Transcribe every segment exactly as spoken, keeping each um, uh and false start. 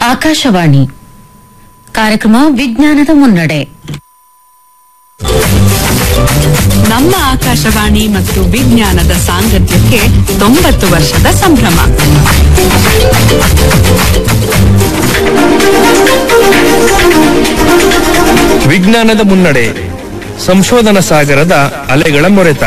ಆಕಾಶವಾಣಿ ಕಾರ್ಯಕ್ರಮ ವಿಜ್ಞಾನದ ಮುನ್ನಡೆ. ನಮ್ಮ ಆಕಾಶವಾಣಿ ಮತ್ತು ವಿಜ್ಞಾನದ ಸಾಂಗತ್ಯಕ್ಕೆ ತೊಂಬತ್ತು ವರ್ಷದ ಸಂಭ್ರಮ. ವಿಜ್ಞಾನದ ಮುನ್ನಡೆ, ಸಂಶೋಧನಾ ಸಾಗರದ ಅಲೆಗಳ ಮೊರೆತ.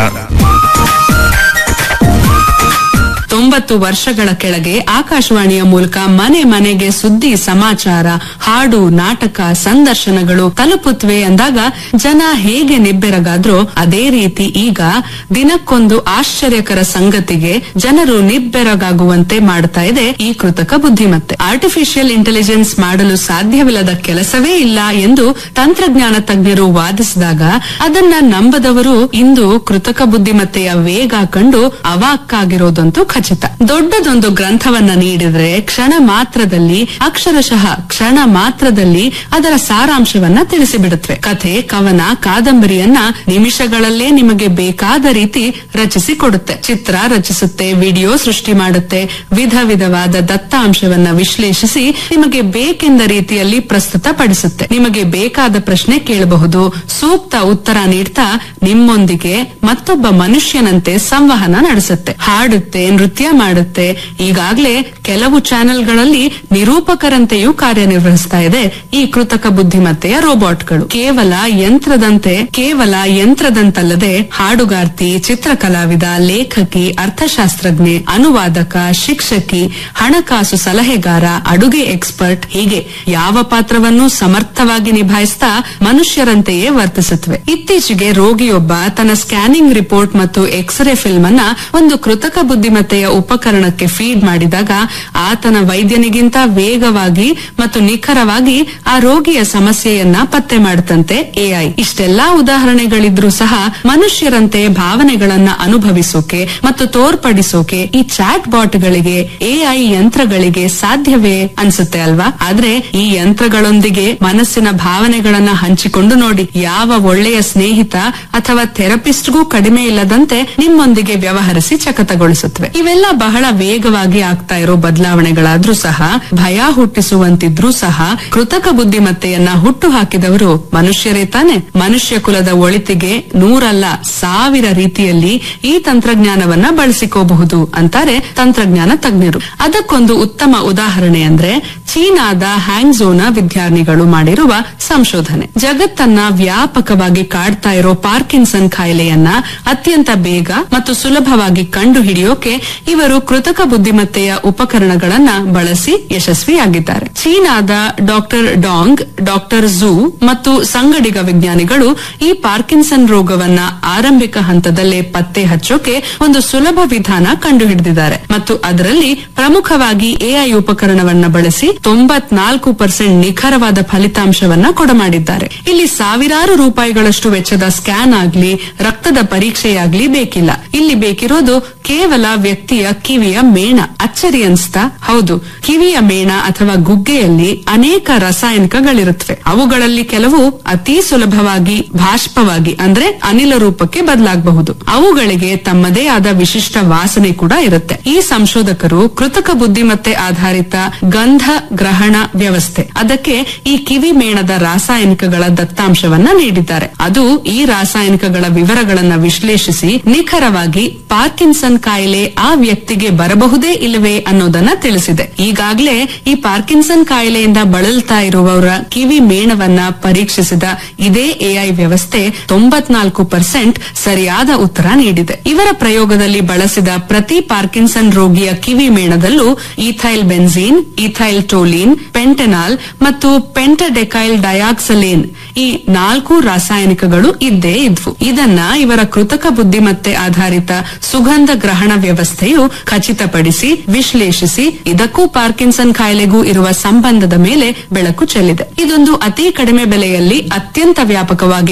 ತೊಂಬತ್ತು ವರ್ಷಗಳ ಕೆಳಗೆ ಆಕಾಶವಾಣಿಯ ಮೂಲಕ ಮನೆ ಮನೆಗೆ ಸುದ್ದಿ ಸಮಾಚಾರ, ಹಾಡು, ನಾಟಕ, ಸಂದರ್ಶನಗಳು ತಲುಪುತ್ತವೆ ಅಂದಾಗ ಜನ ಹೇಗೆ ನಿಬ್ಬೆರಗಾದ್ರೋ ಅದೇ ರೀತಿ ಈಗ ದಿನಕ್ಕೊಂದು ಆಶ್ಚರ್ಯಕರ ಸಂಗತಿಗೆ ಜನರು ನಿಬ್ಬೆರಗಾಗುವಂತೆ ಮಾಡ್ತಾ ಇದೆ ಈ ಕೃತಕ ಬುದ್ಧಿಮತ್ತೆ. ಆರ್ಟಿಫಿಷಿಯಲ್ ಇಂಟೆಲಿಜೆನ್ಸ್ ಮಾಡಲು ಸಾಧ್ಯವಿಲ್ಲದ ಕೆಲಸವೇ ಇಲ್ಲ ಎಂದು ತಂತ್ರಜ್ಞಾನ ತಜ್ಞರು ವಾದಿಸಿದಾಗ ಅದನ್ನ ನಂಬದವರು ಇಂದು ಕೃತಕ ಬುದ್ಧಿಮತ್ತೆಯ ವೇಗ ಕಂಡು ಅವಾಕ್ಕಾಗಿರೋದಂತೂ ಖಚಿತ. ದೊಡ್ಡದೊಂದು ಗ್ರಂಥವನ್ನ ನೀಡಿದ್ರೆ ಕ್ಷಣ ಮಾತ್ರದಲ್ಲಿ, ಅಕ್ಷರಶಃ ಕ್ಷಣ ಮಾತ್ರದಲ್ಲಿ ಅದರ ಸಾರಾಂಶವನ್ನ ತಿಳಿಸಿಬಿಡುತ್ತವೆ. ಕಥೆ, ಕವನ, ಕಾದಂಬರಿಯನ್ನ ನಿಮಿಷಗಳಲ್ಲೇ ನಿಮಗೆ ಬೇಕಾದ ರೀತಿ ರಚಿಸಿ ಕೊಡುತ್ತೆ. ಚಿತ್ರ ರಚಿಸುತ್ತೆ, ವಿಡಿಯೋ ಸೃಷ್ಟಿ ಮಾಡುತ್ತೆ, ವಿಧ ವಿಧವಾದ ದತ್ತಾಂಶವನ್ನ ವಿಶ್ಲೇಷಿಸಿ ನಿಮಗೆ ಬೇಕೆಂದ ರೀತಿಯಲ್ಲಿ ಪ್ರಸ್ತುತಪಡಿಸುತ್ತೆ. ನಿಮಗೆ ಬೇಕಾದ ಪ್ರಶ್ನೆ ಕೇಳಬಹುದು, ಸೂಕ್ತ ಉತ್ತರ ನೀಡ್ತಾ ನಿಮ್ಮೊಂದಿಗೆ ಮತ್ತೊಬ್ಬ ಮನುಷ್ಯನಂತೆ ಸಂವಹನ ನಡೆಸುತ್ತೆ. ಹಾಡುತ್ತೆ, ನೃತ್ಯ ಮಾಡುತ್ತೆ. ಈಗಾಗಲೇ ಕೆಲವು ಚಾನೆಲ್ಗಳಲ್ಲಿ ನಿರೂಪಕರಂತೆಯೂ ಕಾರ್ಯನಿರ್ವಹಿಸ್ತಾ ಇದೆ ಈ ಕೃತಕ ಬುದ್ಧಿಮತ್ತೆಯ ರೋಬೋಟ್ಗಳು. ಕೇವಲ ಯಂತ್ರದಂತೆ ಕೇವಲ ಯಂತ್ರದಂತಲ್ಲದೆ ಹಾಡುಗಾರ್ತಿ, ಚಿತ್ರಕಲಾವಿದ, ಲೇಖಕಿ, ಅರ್ಥಶಾಸ್ತ್ರಜ್ಞೆ, ಅನುವಾದಕ, ಶಿಕ್ಷಕಿ, ಹಣಕಾಸು ಸಲಹೆಗಾರ, ಅಡುಗೆ ಎಕ್ಸ್ಪರ್ಟ್, ಹೀಗೆ ಯಾವ ಪಾತ್ರವನ್ನು ಸಮರ್ಥವಾಗಿ ನಿಭಾಯಿಸ್ತಾ ಮನುಷ್ಯರಂತೆಯೇ ವರ್ತಿಸುತ್ತವೆ. ಇತ್ತೀಚೆಗೆ ರೋಗಿಯೊಬ್ಬ ತನ್ನ ಸ್ಕ್ಯಾನಿಂಗ್ ರಿಪೋರ್ಟ್ ಮತ್ತು ಎಕ್ಸ್ರೇ ಫಿಲ್ಮ್ ಅನ್ನ ಒಂದು ಕೃತಕ ಬುದ್ಧಿಮತ್ತೆಯ ಉಪಕರಣಕ್ಕೆ ಫೀಡ್ ಮಾಡಿದಾಗ ಆತನ ವೈದ್ಯನಿಗಿಂತ ವೇಗವಾಗಿ ಮತ್ತು ನಿಖರವಾಗಿ ಆ ರೋಗಿಯ ಸಮಸ್ಯೆಯನ್ನ ಪತ್ತೆ ಮಾಡುತ್ತಂತೆ ಎಐ. ಇಷ್ಟೆಲ್ಲಾ ಉದಾಹರಣೆಗಳಿದ್ರೂ ಸಹ ಮನುಷ್ಯರಂತೆ ಭಾವನೆಗಳನ್ನ ಅನುಭವಿಸೋಕೆ ಮತ್ತು ತೋರ್ಪಡಿಸೋಕೆ ಈ ಚಾಟ್ ಬಾಟ್ಗಳಿಗೆ, ಎಐ ಯಂತ್ರಗಳಿಗೆ ಸಾಧ್ಯವೇ ಅನ್ಸುತ್ತೆ ಅಲ್ವಾ? ಆದ್ರೆ ಈ ಯಂತ್ರಗಳೊಂದಿಗೆ ಮನಸ್ಸಿನ ಭಾವನೆಗಳನ್ನ ಹಂಚಿಕೊಂಡು ನೋಡಿ. ಯಾವ ಒಳ್ಳೆಯ ಸ್ನೇಹಿತ ಅಥವಾ ಥೆರಪಿಸ್ಟ್ಗೂ ಕಡಿಮೆ ಇಲ್ಲದಂತೆ ನಿಮ್ಮೊಂದಿಗೆ ವ್ಯವಹರಿಸಿ ಚಕತಗೊಳಿಸುತ್ತವೆ. ಇವೆಲ್ಲ ಬಹಳ ವೇಗವಾಗಿ ಆಗ್ತಾ ಇರೋ ಬದಲಾವಣೆಗಳಾದ್ರೂ ಸಹ, ಭಯ ಹುಟ್ಟಿಸುವಂತಿದ್ರೂ ಸಹ ಕೃತಕ ಬುದ್ಧಿಮತ್ತೆಯನ್ನ ಹುಟ್ಟು ಹಾಕಿದವರು ಮನುಷ್ಯರೇ ತಾನೆ. ಮನುಷ್ಯ ಕುಲದ ಒಳಿತಿಗೆ ನೂರಲ್ಲ ಸಾವಿರ ರೀತಿಯಲ್ಲಿ ಈ ತಂತ್ರಜ್ಞಾನವನ್ನ ಬಳಸಿಕೋಬಹುದು ಅಂತಾರೆ ತಂತ್ರಜ್ಞಾನ ತಜ್ಞರು. ಅದಕ್ಕೊಂದು ಉತ್ತಮ ಉದಾಹರಣೆ ಅಂದ್ರೆ ಚೀನಾದ ಹ್ಯಾಂಗ್ಝೋನ ವಿದ್ಯಾರ್ಥಿಗಳು ಮಾಡಿರುವ ಸಂಶೋಧನೆ. ಜಗತ್ತನ್ನ ವ್ಯಾಪಕವಾಗಿ ಕಾಡ್ತಾ ಇರೋ ಪಾರ್ಕಿನ್ಸನ್ ಕಾಯಿಲೆಯನ್ನ ಅತ್ಯಂತ ಬೇಗ ಮತ್ತು ಸುಲಭವಾಗಿ ಕಂಡು ಹಿಡಿಯೋಕೆ ಇವರು ಕೃತಕ ಬುದ್ಧಿಮತ್ತೆಯ ಉಪಕರಣಗಳನ್ನ ಬಳಸಿ ಯಶಸ್ವಿಯಾಗಿದ್ದಾರೆ. ಚೀನಾದ ಡಾಕ್ಟರ್ ಡಾಂಗ್, ಡಾಕ್ಟರ್ ಝೂ ಮತ್ತು ಸಂಗಡಿಗ ವಿಜ್ಞಾನಿಗಳು ಈ ಪಾರ್ಕಿನ್ಸನ್ ರೋಗವನ್ನ ಆರಂಭಿಕ ಹಂತದಲ್ಲೇ ಪತ್ತೆ ಹಚ್ಚೋಕೆ ಒಂದು ಸುಲಭ ವಿಧಾನ ಕಂಡುಹಿಡಿದಿದ್ದಾರೆ ಮತ್ತು ಅದರಲ್ಲಿ ಪ್ರಮುಖವಾಗಿ ಎಐ ಉಪಕರಣವನ್ನ ಬಳಸಿ ತೊಂಬತ್ನಾಲ್ಕು ಪರ್ಸೆಂಟ್ ನಿಖರವಾದ ಫಲಿತಾಂಶವನ್ನ ಕೊಡಮಾಡಿದ್ದಾರೆ. ಇಲ್ಲಿ ಸಾವಿರಾರು ರೂಪಾಯಿಗಳಷ್ಟು ವೆಚ್ಚದ ಸ್ಕ್ಯಾನ್ ಆಗ್ಲಿ, ರಕ್ತದ ಪರೀಕ್ಷೆಯಾಗ್ಲಿ ಬೇಕಿಲ್ಲ. ಇಲ್ಲಿ ಬೇಕಿರೋದು ಕೇವಲ ವ್ಯಕ್ತಿಯ ಕಿವಿಯ ಮೇಣ. ಅಚ್ಚರಿ ಅನ್ಸ್ತಾ? ಹೌದು, ಕಿವಿಯ ಮೇಣ ಅಥವಾ ಗುಗ್ಗೆಯಲ್ಲಿ ಅನೇಕ ರಾಸಾಯನಿಕಗಳಿರುತ್ತವೆ. ಅವುಗಳಲ್ಲಿ ಕೆಲವು ಅತಿ ಸುಲಭವಾಗಿ ಬಾಷ್ಪವಾಗಿ ಅಂದ್ರೆ ಅನಿಲ ರೂಪಕ್ಕೆ ಬದಲಾಗಬಹುದು. ಅವುಗಳಿಗೆ ತಮ್ಮದೇ ಆದ ವಿಶಿಷ್ಟ ವಾಸನೆ ಕೂಡ ಇರುತ್ತೆ. ಈ ಸಂಶೋಧಕರು ಕೃತಕ ಬುದ್ಧಿಮತ್ತೆ ಆಧಾರಿತ ಗಂಧ ಗ್ರಹಣ ವ್ಯವಸ್ಥೆ, ಅದಕ್ಕೆ ಈ ಕಿವಿ ಮೇಣದ ರಾಸಾಯನಿಕಗಳ ದತ್ತಾಂಶವನ್ನ ನೀಡಿದ್ದಾರೆ. ಅದು ಈ ರಾಸಾಯನಿಕಗಳ ವಿವರಗಳನ್ನ ವಿಶ್ಲೇಷಿಸಿ ನಿಖರವಾಗಿ ಪಾರ್ಕಿನ್ಸನ್ ಕಾಯಿಲೆ ಆ ವ್ಯಕ್ತಿಗೆ ಬರಬಹುದೇ ಇಲ್ಲವೇ ಅನ್ನೋದನ್ನ ತಿಳಿಸಿದೆ. ಈಗಾಗಲೇ ಈ ಪಾರ್ಕಿನ್ಸನ್ ಕಾಯಿಲೆಯಿಂದ ಬಳಲ್ತಾ ಇರುವವರ ಕಿವಿ ಮೇಣವನ್ನ ಪರೀಕ್ಷಿಸಿದ ಇದೇ ಎಐ ವ್ಯವಸ್ಥೆ ತೊಂಬತ್ನಾಲ್ಕು ಪರ್ಸೆಂಟ್ ಸರಿಯಾದ ಉತ್ತರ ನೀಡಿದೆ. ಇವರ ಪ್ರಯೋಗದಲ್ಲಿ ಬಳಸಿದ ಪ್ರತಿ ಪಾರ್ಕಿನ್ಸನ್ ರೋಗಿಯ ಕಿವಿ ಮೇಣದಲ್ಲೂ ಈಥೈಲ್ ಬೆನ್ಝೀನ್, ಈಥೈಲ್ ಟೋಲಿನ್, ಪೆಂಟೆನಾಲ್ ಮತ್ತು ಪೆಂಟಡೆಕೈಲ್ ಡಯಾಕ್ಸಲೇನ್ ಈ ನಾಲ್ಕು ರಾಸಾಯನಿಕಗಳು ಇದ್ದೇ ಇದ್ವು. ಇದನ್ನ ಇವರ ಕೃತಕ ಬುದ್ಧಿಮತ್ತೆ ಆಧಾರಿತ ಸುಗಂಧ ಗ್ರಹಣ ವ್ಯವಸ್ಥೆಯು ಖಚಿತಪಡಿಸಿ ವಿಶ್ಲೇಷಿಸಿ ಇದಕ್ಕೂ ಪಾರ್ಕಿನ್ಸನ್ ಕಾಯಿಲೆಗೂ ಇರುವ ಸಂಬಂಧದ ಮೇಲೆ ಬೆಳಕು ಚೆಲ್ಲಿದೆ. ಇದೊಂದು ಅತಿ ಕಡಿಮೆ ಬೆಲೆಯಲ್ಲಿ ಅತ್ಯಂತ ವ್ಯಾಪಕವಾಗಿ